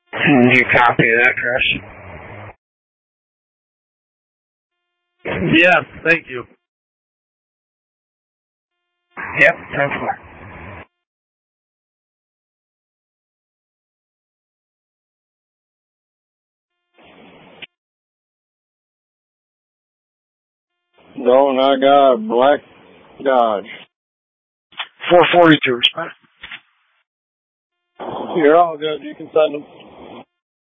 Can you copy that, Chris? Yes, thank you. Yep, 10-4. Don't I got Black Dodge. 442, respect. You're all good. You can send them.